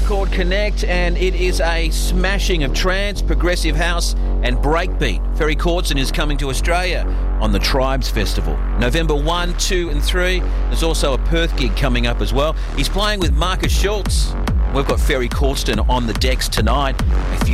Chord Connect, and it is a smashing of trance, progressive house and breakbeat. Ferry Corsten is coming to Australia on the Tribes Festival. November 1, 2 and 3. There's also a Perth gig coming up as well. He's playing with Marcus Schultz. We've got Ferry Corsten on the decks tonight. If